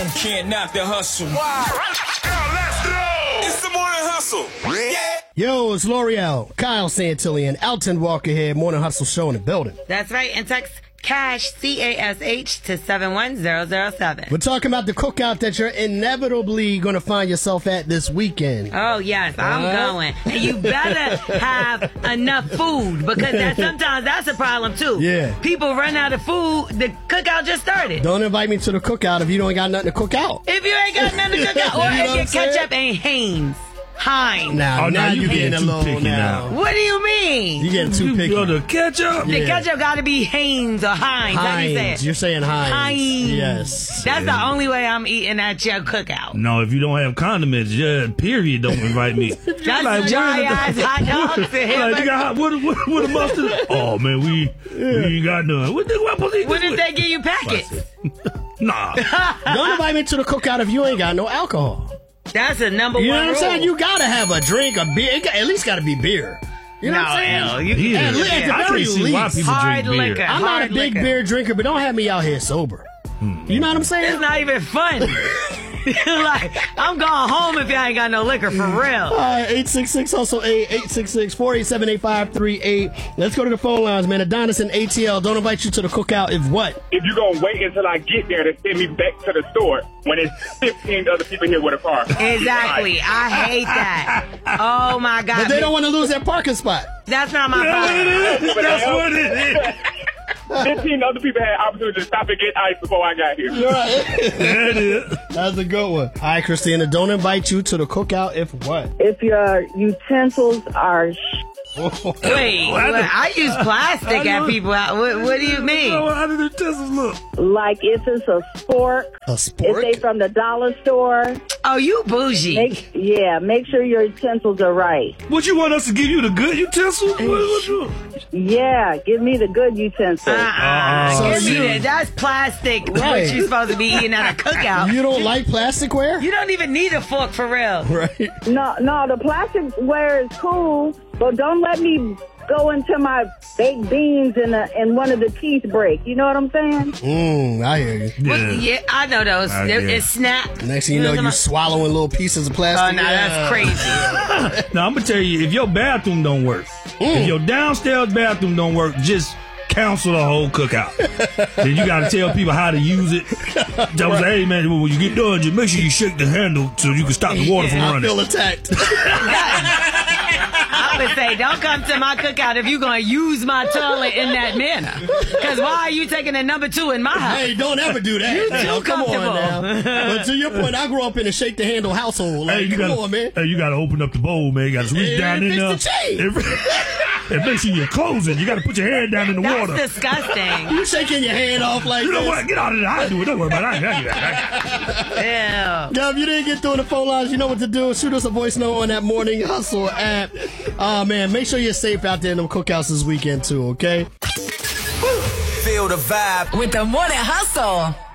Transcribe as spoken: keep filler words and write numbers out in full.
You can't knock the hustle. Wow. Let's go. It's the Morning Hustle. Yeah. Yo, it's L'Oreal, Kyle Santilli, and Elton Walker here. Morning Hustle show in the building. That's right. And text CASH, C A S H, to seven one zero zero seven. We're talking about the cookout that you're inevitably going to find yourself at this weekend. Oh, yes, I'm uh, going. And you better have enough food, because that, sometimes that's a problem, too. Yeah. People run out of food. The cookout just started. Don't invite me to the cookout if you don't got nothing to cook out. If you ain't got nothing to cook out, or You know if your ketchup ain't Hanes. Heinz. Now, oh, now, now you you getting, getting a too little picky now. now. What do you mean? You getting too picky. You the ketchup? The Yeah. ketchup got to be Hanes or Heinz. How do you say Heinz. it? You're saying Heinz. Heinz. Yes. That's the only way I'm eating at your cookout. No, if you don't have condiments, yeah, period, don't invite me. That's like, dry where's ass the- hot dogs. and Like, you got hot, what, what, what the mustard? Oh, man, we, we ain't got none. What, the, what, what, What if they give you packets? Nah. Don't invite me to the cookout if you ain't got no alcohol. That's a number You know one what I'm rule. saying? You gotta have a drink, a beer. It got- at least gotta be beer. You know no, what I'm saying? hell, you Yeah. At, le- at the I very can't see why least. people hard drink beer. liquor. I'm not a hard big liquor. beer drinker, but don't have me out here sober. You know what I'm saying? It's not even fun. Like, I'm going home if y'all ain't got no liquor, for real. All right, eight six six, hustle eight, eight six six, four eight seven, eight five three eight. Let's go to the phone lines, man. Adonis and A T L, don't invite you to the cookout if what? If you're going to wait until I get there to send me back to the store when it's fifteen other people here with a car. Exactly. I hate that. Oh, my God. But they don't want to lose their parking spot. That's not my That's what problem. it is. That's what it is. fifteen other people had opportunity to stop and get ice before I got here. That is. That's a good one. All right, Christina, don't invite you to the cookout if what? If your utensils are sh- Wait, what? I use plastic at people. What, what do you mean? So how do the utensils look? like if it's a spork, A if spork? they from the dollar store, Oh, you bougie. make yeah, make sure your utensils are right. What, you want us to give you the good utensils? What, what you? Yeah, give me the good utensils. Uh-uh. So Give me you- that. That's plastic. Right. What you supposed to be eating at a cookout. You don't like plasticware? You don't even need a fork for real. Right. No, no, the plasticware is cool, but don't let me go into my baked beans and a, and one of the teeth break. You know what I'm saying? Mmm, I hear you. Yeah. Yeah, I know those. I They're- get it. It's snap. Next thing you know, what you I'm swallowing little pieces of Oh, plastic. no, that's crazy. Now, I'm going to tell you, if your bathroom don't work, if your downstairs bathroom don't work, just cancel the whole cookout. Then you got to tell people how to use it. Just say, hey, man, when you get done, just make sure you shake the handle so you can stop the water from I running. feel attacked. I would say, don't come to my cookout if you're going to use my toilet in that manner. Because why are you taking a number two in my house? Hey, don't ever do that. You too Now, come on comfortable. now. But to your point, I grew up in a shake the handle household. Like, Hey, you come gotta, on, man. Hey, you got to open up the bowl, man. You got to reach Hey, down in fix there. the chain. And, and make sure you're closing. You got to put your hand down in the That's water. disgusting. You shaking your hand off like You know this. what? Get out of there. I do it. Don't worry about it. I got you. I got you. Ew. Yeah, if you didn't get through the phone lines, you know what to do. Shoot us a voice note on that Morning Hustle app. Oh, man, make sure you're safe out there in them cookouts this weekend, too, okay? Feel the vibe. With the Morning Hustle.